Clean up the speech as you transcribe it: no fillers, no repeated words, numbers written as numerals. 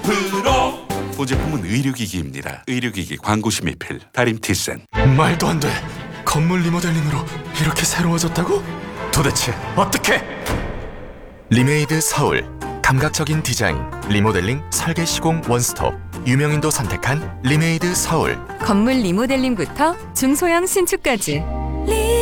프로. 보제품은 의료기기입니다. 의료기기 광고시 미필 다림티센. 말도 안 돼. 건물 리모델링으로 이렇게 새로워졌다고? 도대체 어떻게? 리메이드 서울. 감각적인 디자인, 리모델링, 설계 시공 원스톱. 유명인도 선택한 리메이드 서울. 건물 리모델링부터 중소형 신축까지